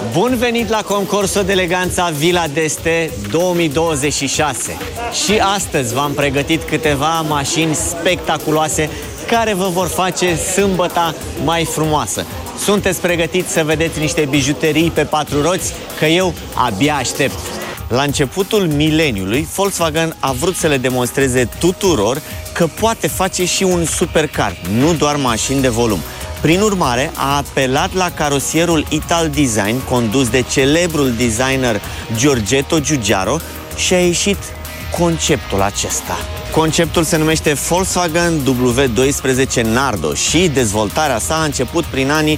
Bun venit la concursul de eleganța Villa d'Este 2026. Și astăzi v-am pregătit câteva mașini spectaculoase care vă vor face sâmbăta mai frumoasă. Sunteți pregătiți să vedeți niște bijuterii pe 4 roți? Că eu abia aștept. La începutul mileniului, Volkswagen a vrut să le demonstreze tuturor că poate face și un supercar, nu doar mașini de volum. Prin urmare, a apelat la carosierul Italdesign, condus de celebrul designer Giorgetto Giugiaro, și a ieșit conceptul acesta. Conceptul se numește Volkswagen W12 Nardo și dezvoltarea sa a început prin anii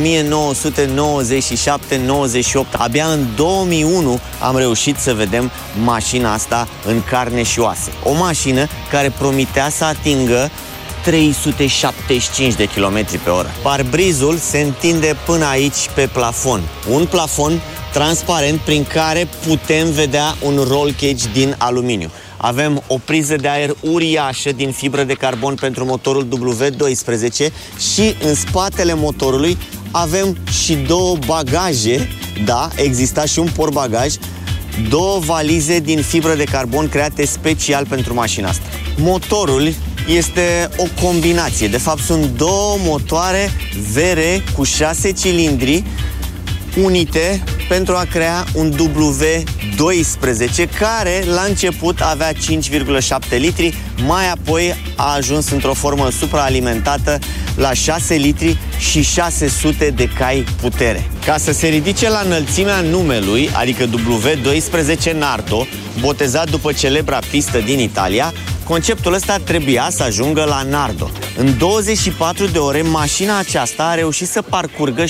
1997-98. Abia în 2001 am reușit să vedem mașina asta în carne și oase. O mașină care promitea să atingă 375 de km pe oră. Parbrizul se întinde până aici pe plafon. Un plafon transparent prin care putem vedea un roll cage din aluminiu. Avem o priză de aer uriașă din fibră de carbon pentru motorul W12 și în spatele motorului avem și două bagaje, da, exista și un portbagaj, două valize din fibră de carbon create special pentru mașina asta. Motorul este o combinație, de fapt sunt două motoare VR cu 6 cilindri unite pentru a crea un W12 care la început avea 5,7 litri, mai apoi a ajuns într-o formă supraalimentată la 6 litri și 600 de cai putere. Ca să se ridice la înălțimea numelui, adică W12 Nardo, botezat după celebra pistă din Italia, conceptul ăsta trebuia să ajungă la Nardo. În 24 de ore, mașina aceasta a reușit să parcurgă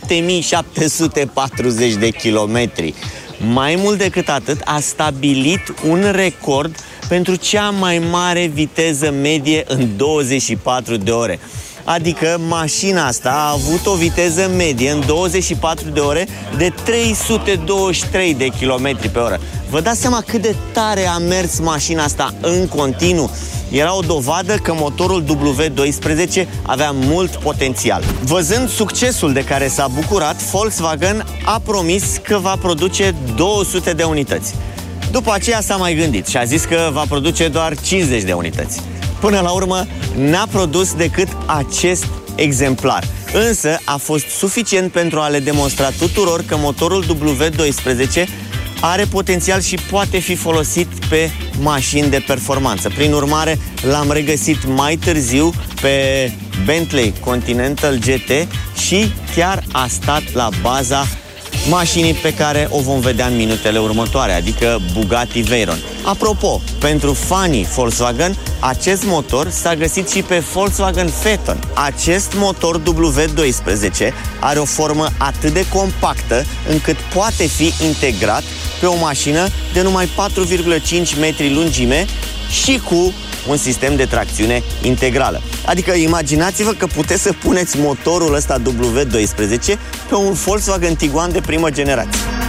7740 de kilometri. Mai mult decât atât, a stabilit un record pentru cea mai mare viteză medie în 24 de ore. Adică mașina asta a avut o viteză medie în 24 de ore de 323 de km pe oră. Vă dați seama cât de tare a mers mașina asta în continuu? Era o dovadă că motorul W12 avea mult potențial. Văzând succesul de care s-a bucurat, Volkswagen a promis că va produce 200 de unități. După aceea s-a mai gândit și a zis că va produce doar 50 de unități. Până la urmă, n-a produs decât acest exemplar. Însă a fost suficient pentru a le demonstra tuturor că motorul W12 are potențial și poate fi folosit pe mașini de performanță. Prin urmare, l-am regăsit mai târziu pe Bentley Continental GT și chiar a stat la baza mașinii pe care o vom vedea în minutele următoare, adică Bugatti Veyron. Apropo, pentru fanii Volkswagen, acest motor s-a găsit și pe Volkswagen Phaeton. Acest motor W12 are o formă atât de compactă încât poate fi integrat pe o mașină de numai 4,5 metri lungime și cu un sistem de tracțiune integrală. Adică imaginați-vă că puteți să puneți motorul ăsta W12 pe un Volkswagen Tiguan de primă generație.